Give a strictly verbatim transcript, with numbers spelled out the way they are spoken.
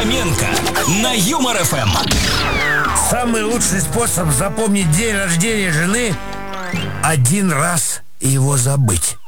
Фоменко на Юмор эф эм. Самый лучший способ запомнить день рождения жены — один раз его забыть.